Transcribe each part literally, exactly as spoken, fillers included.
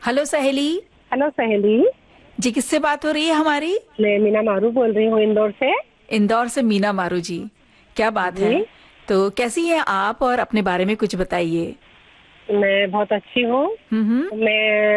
Hello सहेली। Hello सहेली। जी, किससे बात हो रही है हमारी? मैं मीना मारू बोल रही हूँ इंदौर से। इंदौर से मीना मारू जी, क्या बात है। जी, तो कैसी हैं आप और अपने बारे में कुछ बताइए। मैं बहुत अच्छी हूँ। हम्म। मैं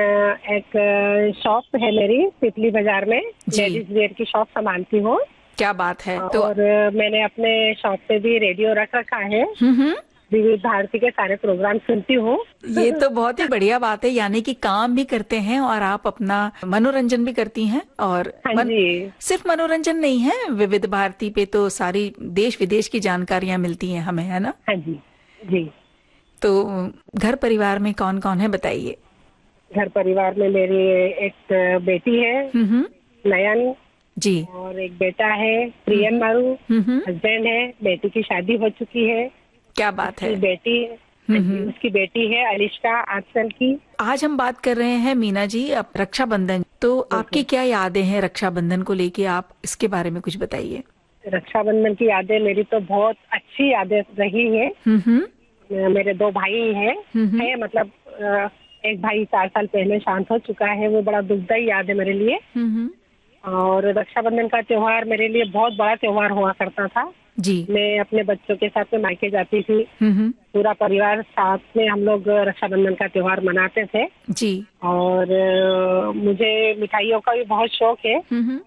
एक शॉप है मेरी तितली बाजार में, जी, लेडीज वेयर की शॉप संभालती हूँ। क्या बात है। तो और मैंने अपने शॉप पे भी रेडियो रख रखा है। हम्म, विविध भारती के सारे प्रोग्राम सुनती हूँ। ये तो बहुत ही बढ़िया बात है, यानी कि काम भी करते हैं और आप अपना मनोरंजन भी करती हैं। और हाँ मन, जी। सिर्फ मनोरंजन नहीं है, विविध भारती पे तो सारी देश विदेश की जानकारियां मिलती हैं हमें, है ना? हाँ जी। जी। तो घर परिवार में कौन कौन है बताइए। घर परिवार में मेरी एक बेटी है, हम्म। नयन। जी। और एक बेटा है, प्रियन मारू। हम्म। हस्बैंड है, बेटी की शादी हो चुकी है। क्या बात है। उसकी बेटी हाँ जी, हम्म। उसकी बेटी है अलिश्का, आठ साल की। आज हम बात कर रहे हैं मीना जी अब रक्षाबंधन, तो आपकी बिल्कुल। क्या यादें हैं रक्षाबंधन को लेके, आप इसके बारे में कुछ बताइए। रक्षाबंधन की यादें मेरी तो बहुत अच्छी यादें रही है। हम्म। मेरे दो भाई हैं, हम्म। है मतलब अ, एक भाई चार साल पहले शांत हो चुका है, वो बड़ा दुखदाई याद है मेरे लिए। हम्म। और रक्षाबंधन का त्योहार मेरे लिए बहुत बड़ा त्योहार हुआ करता था। जी। मैं अपने बच्चों के साथ में मायके जाती थी। हम्म। पूरा परिवार साथ में हम लोग रक्षाबंधन का त्योहार मनाते थे। जी। और अ, मुझे मिठाइयों का भी बहुत शौक है। हम्म।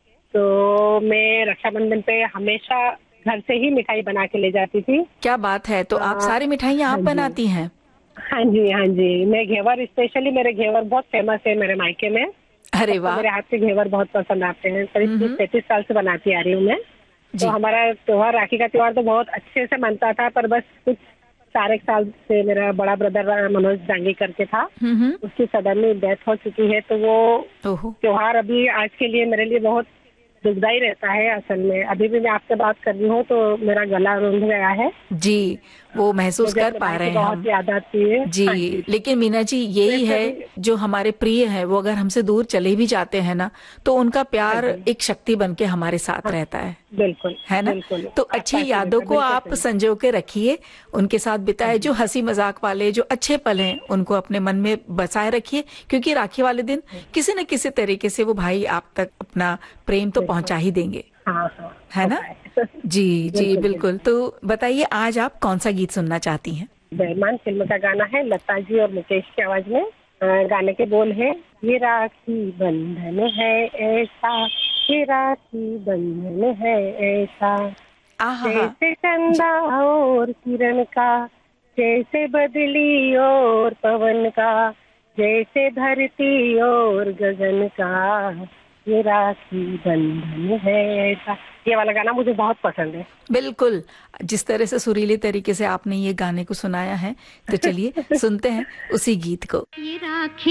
तो मैं रक्षाबंधन पे हमेशा घर से ही मिठाई बना के ले जाती थी। क्या बात है, तो आ, आप सारी मिठाइयाँ हाँ आप जी। बनाती हैं? हाँ जी, हाँ जी। मैं घेवर, स्पेशली मेरे घेवर बहुत फेमस है मेरे मायके में। अरे सबको वाह। मेरे हाथ के घेवर बहुत पसंद आते हैं। करीब तीस हम्म। पैंतीस साल से बनाती आ रही हूँ मैं। तो जी। हमारा त्योहार, राखी का त्योहार तो बहुत अच्छे से मनता था, पर बस कुछ चार एक साल से मेरा बड़ा ब्रदर मनोज जांगी करके था, हम्म। उसकी सडनली डेथ हो चुकी है। तो वो ओहो। त्योहार अभी आज के लिए मेरे लिए बहुत दुखदाई रहता है। असल में अभी भी मैं आपसे बात कर रही हूँ तो मेरा गला रुंध गया है। जी, वो महसूस मुझे कर अपने पा भाई रहे की हैं बहुत हम। याद आती है। जी, हाँ जी। लेकिन मीना जी यही वैसे है, भी। जो हमारे प्रिय है वो अगर हमसे दूर चले भी जाते हैं ना, तो उनका हाँ प्यार जी। एक शक्ति बन के हमारे साथ हाँ, रहता है बिल्कुल है ना? बिल्कुल। तो आपका अच्छी यादों आशीर्वाद, को बिल्कुल आप सही। संजो के रखिए, उनके साथ हाँ बिताए जो जी। हंसी मजाक वाले जो अच्छे पल हैं उनको अपने मन में बसाए रखिए, क्योंकि राखी वाले दिन किसी न किसी तरीके से वो भाई आप तक अपना प्रेम तो बिल्कुल। पहुंचा ही देंगे, हाँ हाँ। है ना? होता है। जी जी बिल्कुल बिल्कुल। बिल्कुल। तो बताइए आज आप कौन सा गीत सुनना चाहती हैं? बेईमान फिल्म का गाना है, लता जी और मुकेश की आवाज में। अ, गाने के बोल है, ये राखी बंधन है ऐसा, ये राखी बंधन है ऐसा, आहा हा। जैसे चंदा और किरण का, जैसे बदली और पवन का, जैसे धरती और गगन का, ये राखी बंधन है ऐसा। ये वाला गाना मुझे बहुत पसंद है। बिल्कुल, जिस तरह से सुरीले तरीके से आपने ये गाने को सुनाया है, तो चलिए सुनते हैं उसी गीत को। ये राखी